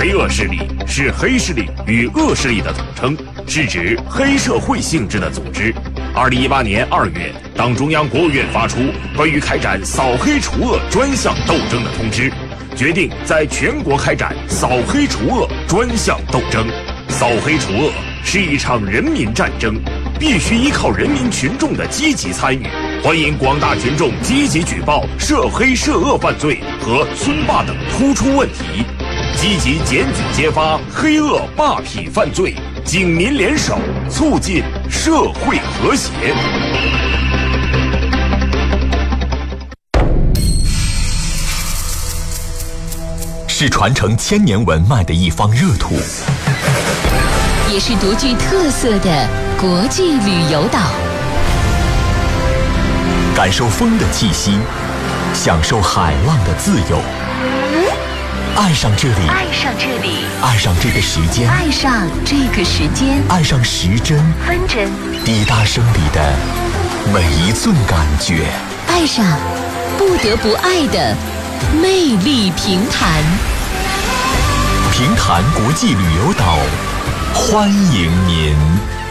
黑恶势力是黑势力与恶势力的统称，是指黑社会性质的组织。2018年2月，党中央、国务院发出关于开展扫黑除恶专项斗争的通知，决定在全国开展扫黑除恶专项斗争。扫黑除恶是一场人民战争，必须依靠人民群众的积极参与。欢迎广大群众积极举报涉黑涉恶犯罪和村霸等突出问题，积极检举揭发黑恶霸痞犯罪，警民联手，促进社会和谐。 是传承千年文脉的一方热土， 也是独具特色的国际旅游岛。 感受风的气息，享受海浪的自由，爱上这里， 爱上这里， 爱上这个时间， 爱上这个时间， 爱上时针分针， 滴答声里的每一寸感觉， 爱上不得不爱的魅力平潭。 平潭国际旅游岛，欢迎您。